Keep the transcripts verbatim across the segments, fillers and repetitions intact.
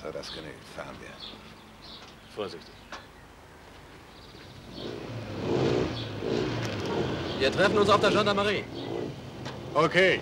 So, das genügt. Fahren wir. Vorsichtig. Wir treffen uns auf der Gendarmerie. Okay.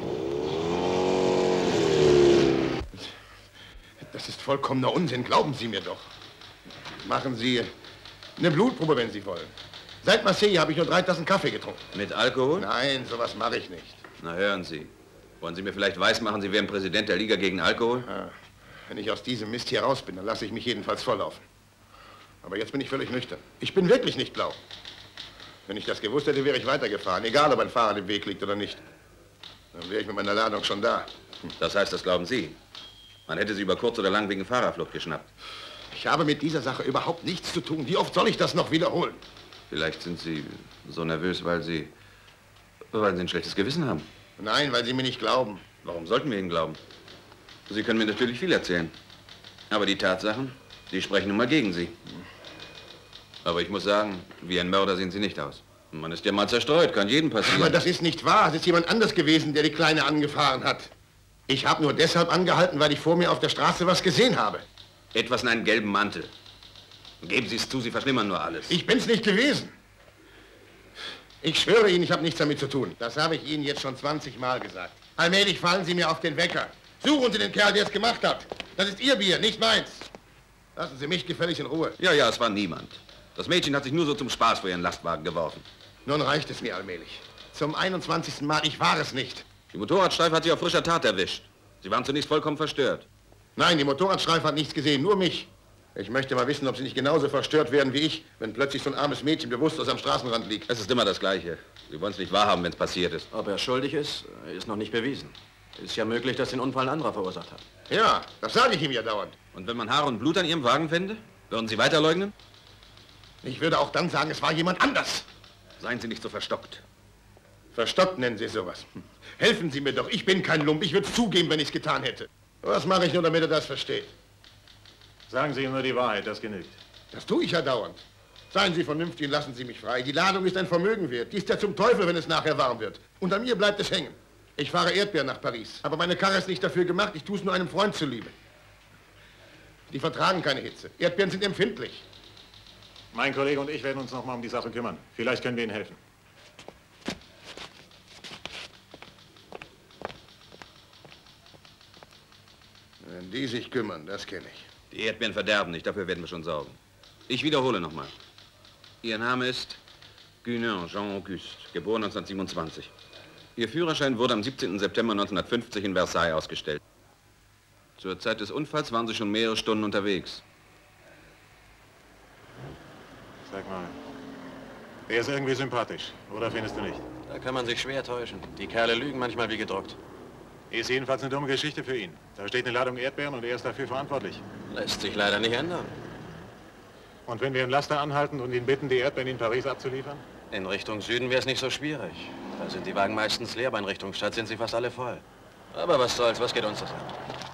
Das ist vollkommener Unsinn, glauben Sie mir doch. Machen Sie eine Blutprobe, wenn Sie wollen. Seit Marseille habe ich nur drei Tassen Kaffee getrunken. Mit Alkohol? Nein, sowas mache ich nicht. Na, hören Sie. Wollen Sie mir vielleicht weismachen, Sie wären Präsident der Liga gegen Alkohol? Ja, wenn ich aus diesem Mist hier raus bin, dann lasse ich mich jedenfalls volllaufen. Aber jetzt bin ich völlig nüchtern. Ich bin wirklich nicht blau. Wenn ich das gewusst hätte, wäre ich weitergefahren. Egal, ob ein Fahrrad im Weg liegt oder nicht. Dann wäre ich mit meiner Ladung schon da. Hm. Das heißt, das glauben Sie? Man hätte Sie über kurz oder lang wegen Fahrerflucht geschnappt. Ich habe mit dieser Sache überhaupt nichts zu tun. Wie oft soll ich das noch wiederholen? Vielleicht sind Sie so nervös, weil Sie... weil Sie ein schlechtes Gewissen haben. Nein, weil Sie mir nicht glauben. Warum sollten wir Ihnen glauben? Sie können mir natürlich viel erzählen. Aber die Tatsachen, die sprechen nun mal gegen Sie. Aber ich muss sagen, wie ein Mörder sehen Sie nicht aus. Man ist ja mal zerstreut, kann jedem passieren. Aber das ist nicht wahr. Es ist jemand anders gewesen, der die Kleine angefahren hat. Ich habe nur deshalb angehalten, weil ich vor mir auf der Straße was gesehen habe. Etwas in einem gelben Mantel. Geben Sie es zu, Sie verschlimmern nur alles. Ich bin's nicht gewesen. Ich schwöre Ihnen, ich habe nichts damit zu tun. Das habe ich Ihnen jetzt schon zwanzig Mal gesagt. Allmählich fallen Sie mir auf den Wecker. Suchen Sie den Kerl, der es gemacht hat. Das ist Ihr Bier, nicht meins. Lassen Sie mich gefällig in Ruhe. Ja, ja, es war niemand. Das Mädchen hat sich nur so zum Spaß vor Ihren Lastwagen geworfen. Nun reicht es mir allmählich. Zum einundzwanzigsten Mal, ich war es nicht. Die Motorradstreife hat Sie auf frischer Tat erwischt. Sie waren zunächst vollkommen verstört. Nein, die Motorradstreife hat nichts gesehen, nur mich. Ich möchte mal wissen, ob Sie nicht genauso verstört werden wie ich, wenn plötzlich so ein armes Mädchen bewusstlos am Straßenrand liegt. Es ist immer das Gleiche. Sie wollen es nicht wahrhaben, wenn es passiert ist. Ob er schuldig ist, ist noch nicht bewiesen. Ist ja möglich, dass den Unfall ein anderer verursacht hat. Ja, das sage ich ihm ja dauernd. Und wenn man Haare und Blut an Ihrem Wagen fände, würden Sie weiter leugnen? Ich würde auch dann sagen, es war jemand anders. Seien Sie nicht so verstockt. Verstockt nennen Sie sowas. Hm. Helfen Sie mir doch, ich bin kein Lump. Ich würde es zugeben, wenn ich es getan hätte. Was mache ich nur, damit er das versteht? Sagen Sie ihm nur die Wahrheit, das genügt. Das tue ich ja dauernd. Seien Sie vernünftig und lassen Sie mich frei. Die Ladung ist ein Vermögen wert. Die ist ja zum Teufel, wenn es nachher warm wird. Und an mir bleibt es hängen. Ich fahre Erdbeeren nach Paris. Aber meine Karre ist nicht dafür gemacht. Ich tue es nur einem Freund zuliebe. Die vertragen keine Hitze. Erdbeeren sind empfindlich. Mein Kollege und ich werden uns noch mal um die Sache kümmern. Vielleicht können wir Ihnen helfen. Wenn die sich kümmern, das kenne ich. Die Erdbeeren verderben nicht, dafür werden wir schon sorgen. Ich wiederhole noch mal. Ihr Name ist Guénon Jean-Auguste, geboren neunzehnhundertsiebenundzwanzig. Ihr Führerschein wurde am siebzehnten September neunzehnhundertfünfzig in Versailles ausgestellt. Zur Zeit des Unfalls waren Sie schon mehrere Stunden unterwegs. Sag mal, der ist irgendwie sympathisch, oder findest du nicht? Da kann man sich schwer täuschen. Die Kerle lügen manchmal wie gedruckt. Ist jedenfalls eine dumme Geschichte für ihn. Da steht eine Ladung Erdbeeren und er ist dafür verantwortlich. Lässt sich leider nicht ändern. Und wenn wir einen Laster anhalten und ihn bitten, die Erdbeeren in Paris abzuliefern? In Richtung Süden wäre es nicht so schwierig. Da sind die Wagen meistens leer, aber in Richtung Stadt sind sie fast alle voll. Aber was soll's, was geht uns das an?